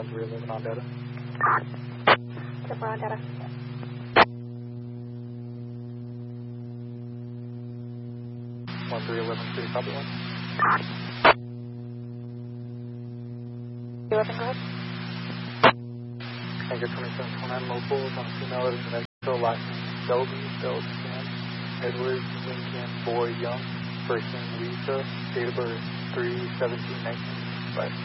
1311 on data. We're on data. 1311, copy 1. 11, go ahead. Anchor 2729 locals on a female living in Mexico, last name Selby, spelled Sam, Edward, Lincoln, Boy, Young, first name Lisa, date of birth 3/17/1965.